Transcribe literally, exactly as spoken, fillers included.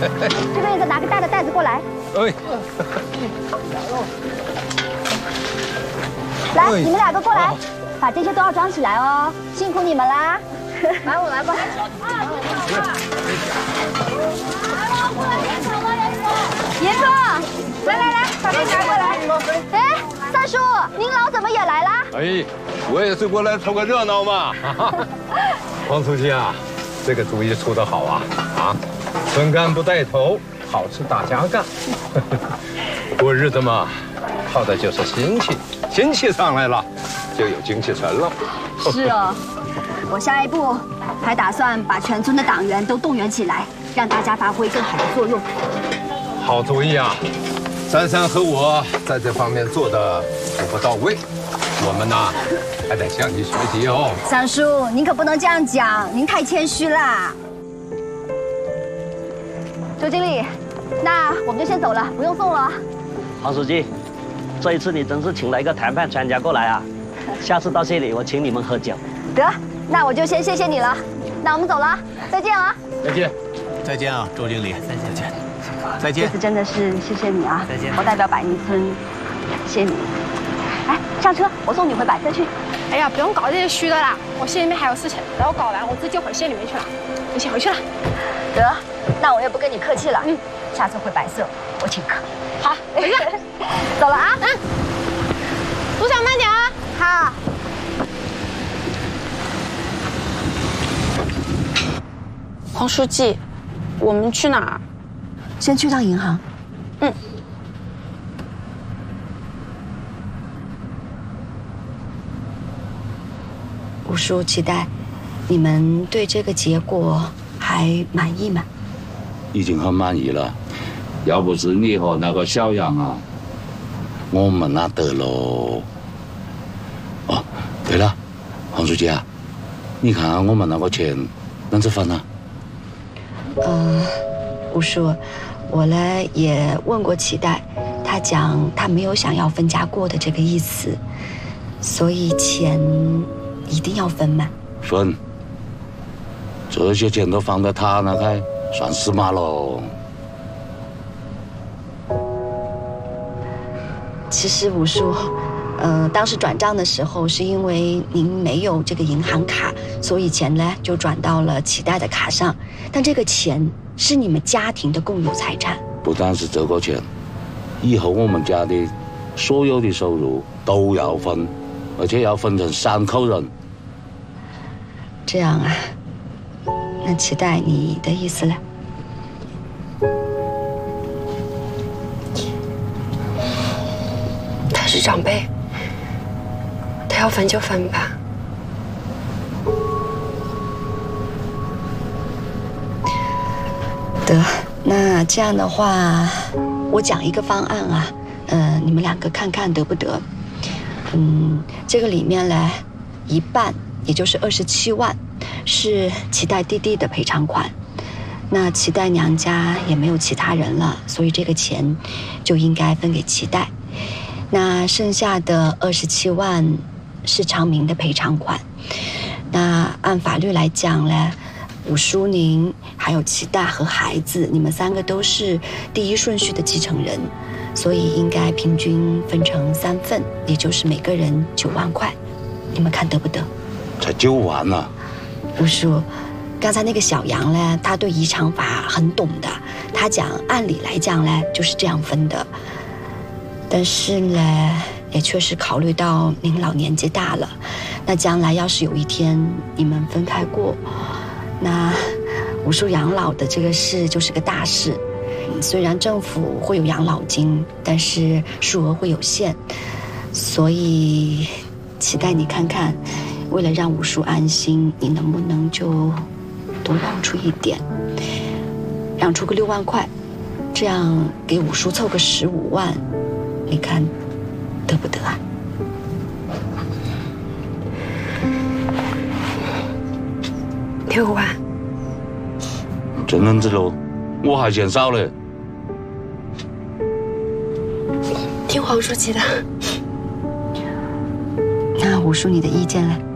这边有个拿个大的袋子过来。 哎， 来，你们两个过来，把这些都要装起来哦，辛苦你们啦。来，我来吧。严哥，来来来，把这拿过来。哎，三叔，您老怎么也来啦？ 哎，我也是过来凑个热闹嘛。黄书记啊，这个主意出得好啊！啊，村干部带头，好事大家干。过日子嘛，靠的就是心气，心气上来了，就有精气神了。 是哦，我下一步还打算把全村的党员都动员起来，让大家发挥更好的作用。 好主意啊！珊珊和我在这方面做的不到位，我们呢还得向你学习哦。 三叔，您可不能这样讲，您太谦虚啦。周经理，那我们就先走了，不用送了。 黄书记，这一次你真是请了一个谈判专家过来啊！下次到这里我请你们喝酒。 得，那我就先谢谢你了。那我们走了，再见啊！ 再见， 再见啊，周经理，再见，再见，再这见。 次真的是谢谢你啊！ 再见我代表百宁村谢谢你。哎，上车，我送你回百色去。 哎呀，不用搞这些虚的啦，我县里面还有事情，等我搞完，我自己就回县里面去了。我先回去了。 得，那我也不跟你客气了。嗯，下次回百色我请客。 好，回去。 走了啊。 嗯。路上慢点啊。 好。 黄书记，我们去哪儿？ 先去趟银行。 嗯。 吴叔期待，你们对这个结果还满意吗？ 已经很满意了。要不是你和那个小杨啊，我们哪得喽？哦，对了，黄书记啊，你看我们那个钱啷子分啊？ 嗯，吴叔，我呢也问过期待，他讲他没有想要分家过的这个意思，所以钱一定要分吗？ 分。这些钱都放在他那开，算什么喽？ 其实吴叔，呃，当时转账的时候是因为您没有这个银行卡，所以钱呢就转到了期待的卡上。但这个钱是你们家庭的共有财产。 不但是这个钱，以后我们家的所有的收入都要分，而且要分成三口人。 这样啊，那期待你的意思了。 他是长辈，他要分就分吧。 得，那这样的话，我讲一个方案啊，呃，你们两个看看得不得？嗯，这个里面呢，一半也就是二十七万，是期待弟弟的赔偿款。那期待娘家也没有其他人了，所以这个钱就应该分给期待。那剩下的二十七万是长明的赔偿款。那按法律来讲呢，五叔您还有期待和孩子，你们三个都是第一顺序的继承人，所以应该平均分成三份，也就是每个人九万块。你们看得不得？ 才九万呢、啊！ 五叔，刚才那个小杨呢，他对遗产法很懂的，他讲按理来讲呢就是这样分的。但是呢，也确实考虑到您老年纪大了，那将来要是有一天你们分开过，那五叔养老的这个事就是个大事。虽然政府会有养老金，但是数额会有限，所以期待你看看，为了让五叔安心，你能不能就多让出一点，让出个六万块，这样给五叔凑个十五万。你看得不得啊？ 六万， 这样子喽，我还嫌少嘞。 听黄书记的。 那五叔你的意见呢？